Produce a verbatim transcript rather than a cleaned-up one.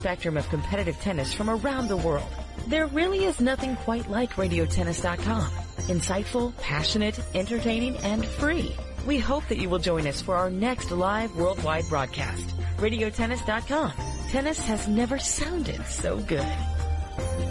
spectrum of competitive tennis from around the world. There really is nothing quite like radio tennis dot com. Insightful, passionate, entertaining, and free. We hope that you will join us for our next live worldwide broadcast. radio tennis dot com. Tennis has never sounded so good.